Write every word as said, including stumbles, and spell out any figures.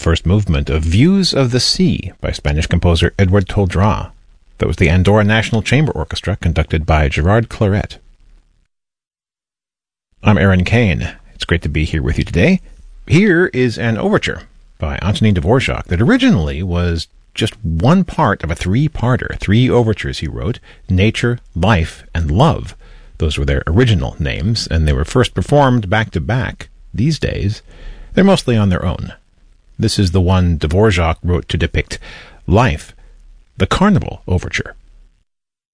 first movement of Views of the Sea by Spanish composer Edward Toldrá. That was the Andorra National Chamber Orchestra, conducted by Gerard Claret. I'm Aaron Kane. It's great to be here with you today. Here is an overture by Antonin Dvorak that originally was just one part of a three-parter, three overtures he wrote, Nature, Life, and Love. Those were their original names, and they were first performed back-to-back. These days, they're mostly on their own. This is the one Dvorak wrote to depict life, the Carnival Overture.